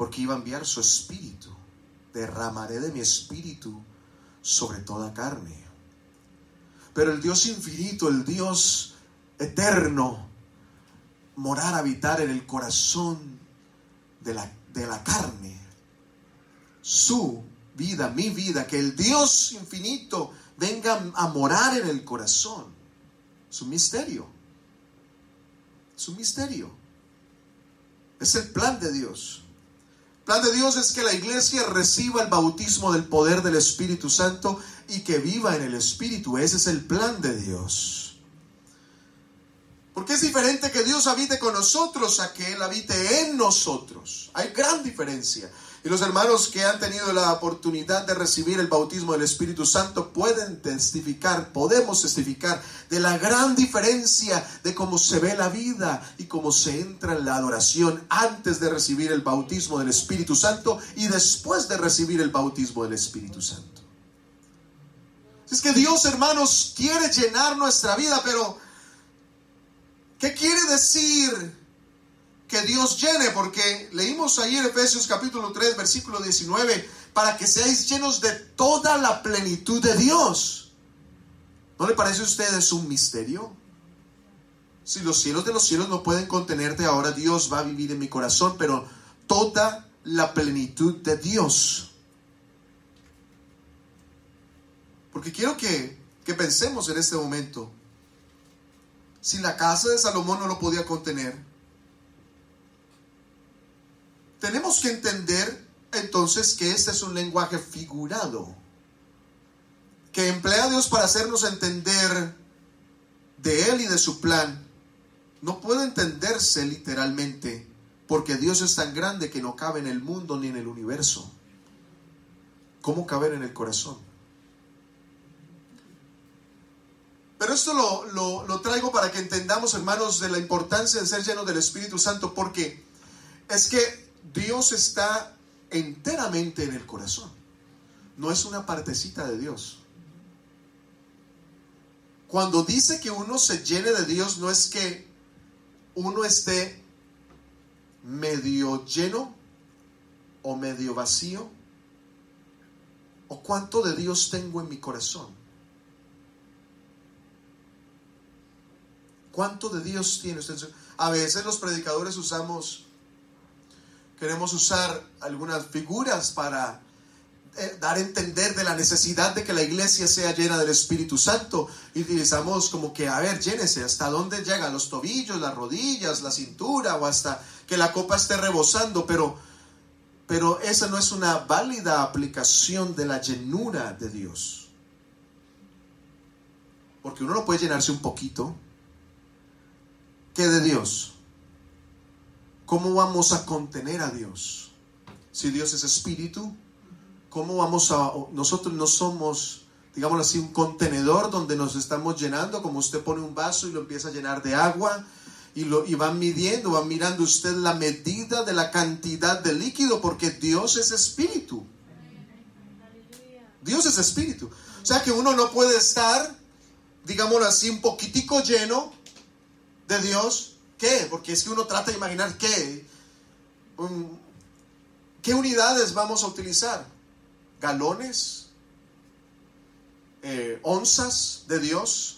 porque iba a enviar su espíritu. Derramaré de mi espíritu sobre toda carne. Pero el Dios infinito, el Dios eterno, morar, habitar en el corazón de la carne. Su vida, mi vida, que el Dios infinito venga a morar en el corazón. Es un misterio. Es un misterio. Es el plan de Dios. El plan de Dios es que la iglesia reciba el bautismo del poder del Espíritu Santo y que viva en el Espíritu. Ese es el plan de Dios. Porque es diferente que Dios habite con nosotros a que Él habite en nosotros. Hay gran diferencia. Y los hermanos que han tenido la oportunidad de recibir el bautismo del Espíritu Santo pueden testificar, podemos testificar de la gran diferencia de cómo se ve la vida y cómo se entra en la adoración antes de recibir el bautismo del Espíritu Santo y después de recibir el bautismo del Espíritu Santo. Es que Dios, hermanos, quiere llenar nuestra vida, pero ¿qué quiere decir que Dios llene? Porque leímos ayer Efesios capítulo 3 versículo 19, para que seáis llenos de toda la plenitud de Dios. ¿No le parece a ustedes un misterio? Si los cielos de los cielos no pueden contenerte, ahora Dios va a vivir en mi corazón, pero toda la plenitud de Dios. Porque quiero que pensemos en este momento. Si la casa de Salomón no lo podía contener, tenemos que entender entonces que este es un lenguaje figurado, que emplea a Dios para hacernos entender de Él y de su plan. No puede entenderse literalmente, porque Dios es tan grande que no cabe en el mundo ni en el universo. ¿Cómo caber en el corazón? Pero esto lo traigo para que entendamos, hermanos, de la importancia de ser llenos del Espíritu Santo, porque es que Dios está enteramente en el corazón. No es una partecita de Dios. Cuando dice que uno se llene de Dios, no es que uno esté medio lleno o medio vacío. ¿O cuánto de Dios tengo en mi corazón? ¿Cuánto de Dios tiene usted? A veces los predicadores queremos usar algunas figuras para dar a entender de la necesidad de que la iglesia sea llena del Espíritu Santo. Y utilizamos como que, a ver, llénese, ¿hasta dónde llega? Los tobillos, las rodillas, la cintura, o hasta que la copa esté rebosando. Pero esa no es una válida aplicación de la llenura de Dios. Porque uno no puede llenarse un poquito. ¿Qué de Dios? ¿Cómo vamos a contener a Dios? Si Dios es espíritu, ¿cómo vamos a... Nosotros no somos, digámoslo así, un contenedor donde nos estamos llenando, como usted pone un vaso y lo empieza a llenar de agua y van mirando usted la medida de la cantidad de líquido, porque Dios es espíritu. Dios es espíritu. O sea que uno no puede estar, digámoslo así, un poquitico lleno de Dios. ¿Qué? Porque es que uno trata de imaginar qué unidades vamos a utilizar. Galones, onzas de Dios.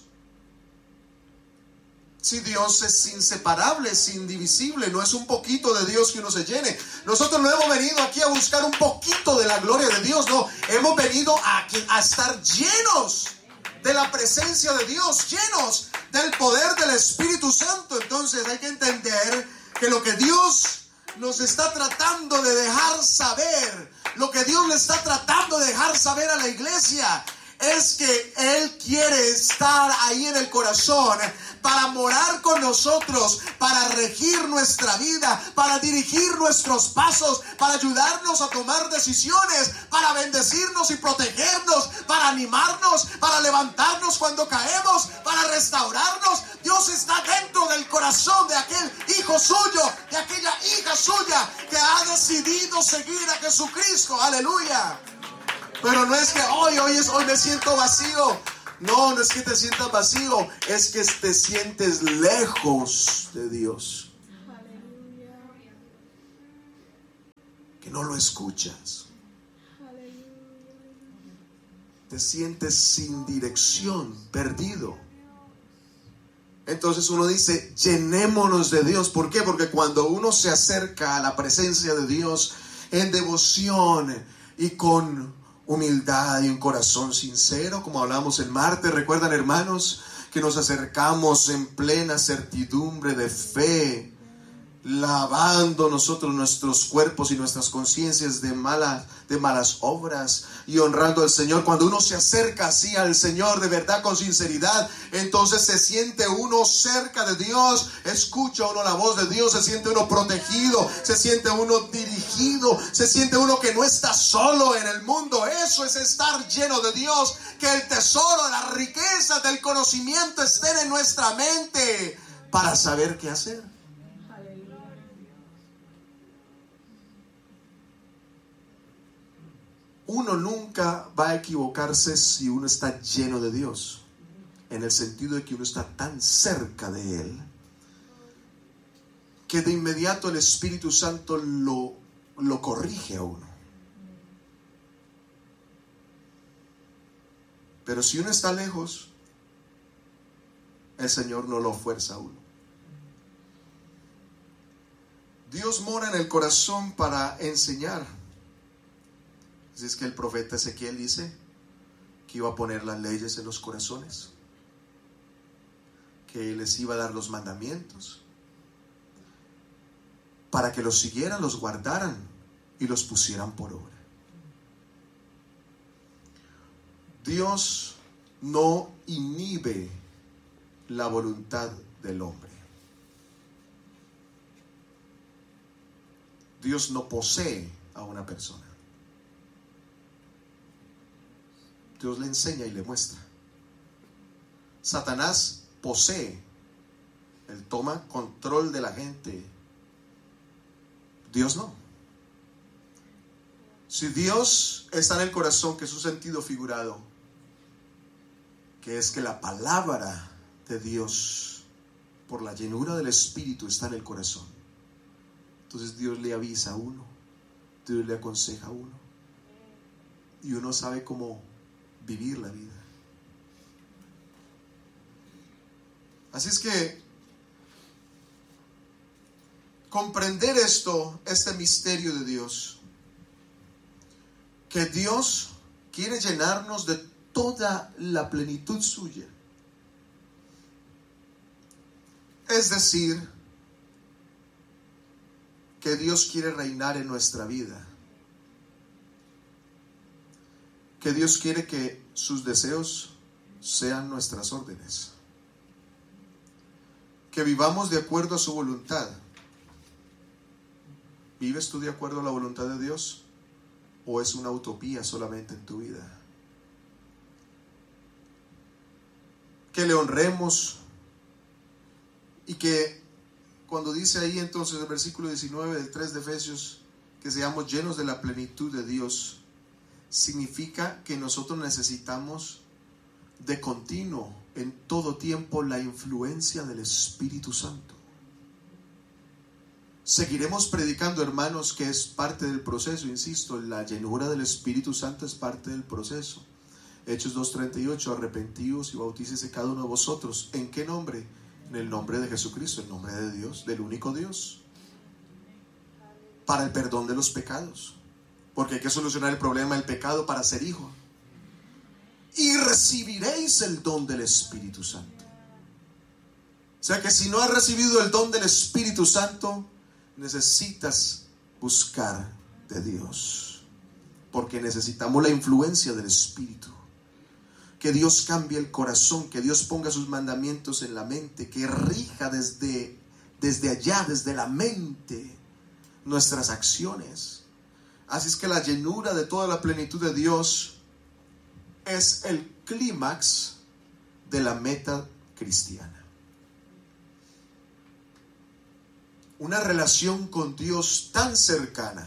Si Dios es inseparable, es indivisible, no es un poquito de Dios que uno se llene. Nosotros no hemos venido aquí a buscar un poquito de la gloria de Dios, no, hemos venido a estar llenos de la presencia de Dios, llenos del poder del Espíritu Santo. Entonces hay que entender que lo que Dios nos está tratando de dejar saber, lo que Dios le está tratando de dejar saber a la iglesia, es que Él quiere estar ahí en el corazón para morar con nosotros, para regir nuestra vida, para dirigir nuestros pasos, para ayudarnos a tomar decisiones, para bendecirnos y protegernos, para animarnos, para levantarnos cuando caemos, para restaurarnos. Dios está dentro del corazón de aquel hijo suyo, de aquella hija suya que ha decidido seguir a Jesucristo. Aleluya. Pero no es que hoy me siento vacío. No es que te sientas vacío, es que te sientes lejos de Dios. no lo escuchas. Te sientes sin dirección, perdido. Entonces uno dice, llenémonos de Dios. ¿Por qué? Porque cuando uno se acerca a la presencia de Dios en devoción y con humildad y un corazón sincero, como hablamos el martes, ¿recuerdan, hermanos? Que nos acercamos en plena certidumbre de fe, lavando nosotros nuestros cuerpos y nuestras conciencias de malas obras y honrando al Señor. Cuando uno se acerca así al Señor de verdad, con sinceridad, entonces se siente uno cerca de Dios, escucha uno la voz de Dios, se siente uno protegido, se siente uno dirigido, se siente uno que no está solo en el mundo. Eso es estar lleno de Dios, que el tesoro, las riquezas del conocimiento estén en nuestra mente para saber qué hacer. Uno nunca va a equivocarse si uno está lleno de Dios, en el sentido de que uno está tan cerca de Él, que de inmediato el Espíritu Santo lo corrige a uno. Pero si uno está lejos, el Señor no lo fuerza a uno. Dios mora en el corazón para enseñar. Así es que el profeta Ezequiel dice que iba a poner las leyes en los corazones, que les iba a dar los mandamientos, para que los siguieran, los guardaran y los pusieran por obra. Dios no inhibe la voluntad del hombre. Dios no posee a una persona. Dios le enseña y le muestra. Satanás posee. Él toma control de la gente. Dios no. Si Dios está en el corazón, que es un sentido figurado, que es que la palabra de Dios, por la llenura del Espíritu, está en el corazón. Entonces Dios le avisa a uno, Dios le aconseja a uno, y uno sabe cómo vivir la vida. Así es que comprender este misterio de Dios, que Dios quiere llenarnos de toda la plenitud suya. Es decir, que Dios quiere reinar en nuestra vida. Que Dios quiere que sus deseos sean nuestras órdenes. Que vivamos de acuerdo a su voluntad. ¿Vives tú de acuerdo a la voluntad de Dios? ¿O es una utopía solamente en tu vida? Que le honremos y que cuando dice ahí entonces el versículo 19 del 3 de Efesios, que seamos llenos de la plenitud de Dios, significa que nosotros necesitamos de continuo, en todo tiempo, la influencia del Espíritu Santo. Seguiremos predicando, hermanos, que es parte del proceso. Insisto, la llenura del Espíritu Santo es parte del proceso. Hechos 2:38, arrepentíos y bautícese cada uno de vosotros. ¿En qué nombre? En el nombre de Jesucristo, el nombre de Dios, del único Dios, para el perdón de los pecados, porque hay que solucionar el problema del pecado para ser hijo. Y recibiréis el don del Espíritu Santo. O sea que si no has recibido el don del Espíritu Santo, necesitas buscar de Dios, porque necesitamos la influencia del Espíritu. Que Dios cambie el corazón, que Dios ponga sus mandamientos en la mente, que rija desde allá, desde la mente, nuestras acciones. Así es que la llenura de toda la plenitud de Dios es el clímax de la meta cristiana. Una relación con Dios tan cercana,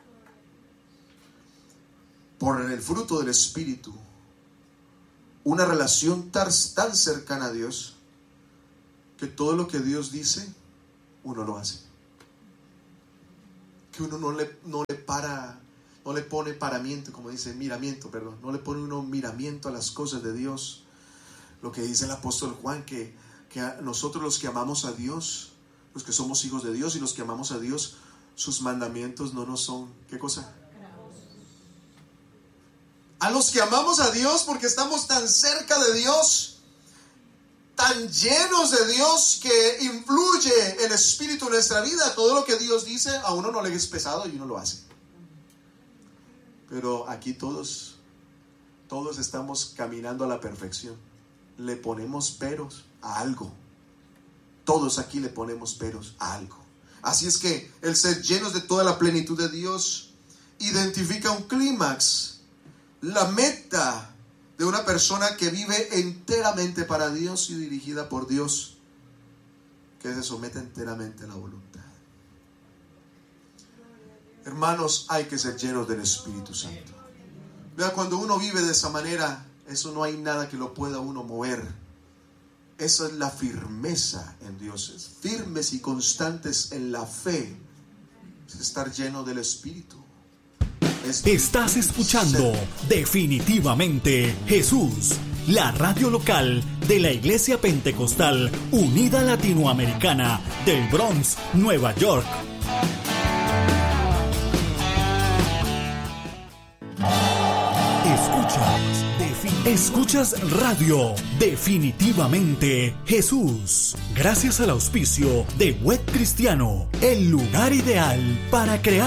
por el fruto del Espíritu. Una relación tan cercana a Dios, que todo lo que Dios dice, uno lo hace. que uno no le pone paramiento, como dice, miramiento, perdón, no le pone uno miramiento a las cosas de Dios. Lo que dice el apóstol Juan, que a nosotros los que amamos a Dios, los que somos hijos de Dios y los que amamos a Dios, sus mandamientos no nos son, ¿qué cosa? A los que amamos a Dios porque estamos tan cerca de Dios, tan llenos de Dios, que influye el Espíritu en nuestra vida. Todo lo que Dios dice a uno no le es pesado y uno lo hace. Pero aquí todos estamos caminando a la perfección. Le ponemos peros a algo. Todos aquí le ponemos peros a algo. Así es que el ser llenos de toda la plenitud de Dios identifica un clímax, la meta de una persona que vive enteramente para Dios y dirigida por Dios, que se somete enteramente a la voluntad. Hermanos, hay que ser llenos del Espíritu Santo. Vea, cuando uno vive de esa manera, eso no hay nada que lo pueda uno mover. Esa es la firmeza en Dios. Firmes y constantes en la fe. Es estar lleno del Espíritu. Estás escuchando Definitivamente Jesús, la radio local de la Iglesia Pentecostal Unida Latinoamericana del Bronx, Nueva York. Escuchas Radio Definitivamente Jesús, gracias al auspicio de Web Cristiano, el lugar ideal para crear